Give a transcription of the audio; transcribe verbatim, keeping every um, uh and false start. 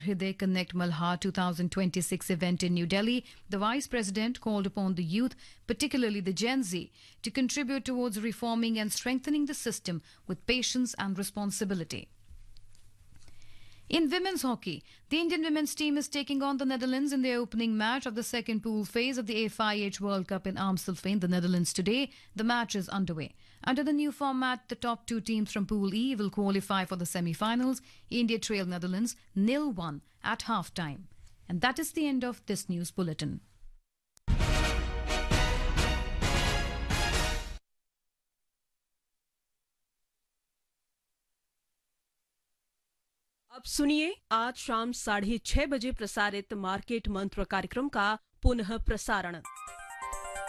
Hriday Connect Malhar two thousand twenty-six event in New Delhi, the Vice President called upon the youth, particularly the Gen Z, to contribute towards reforming and strengthening the system with patience and responsibility. In women's hockey, the Indian women's team is taking on the Netherlands in their opening match of the second pool phase of the F I H World Cup in Amstelveen, the Netherlands today. The match is underway. Under the new format, the top two teams from Pool E will qualify for the semi-finals. India trailed Netherlands nil one at half-time. And that is the end of this news bulletin. अब सुनिए आज शाम साढ़े छह बजे प्रसारित market मंत्र कार्यक्रम का पुनः प्रसारण।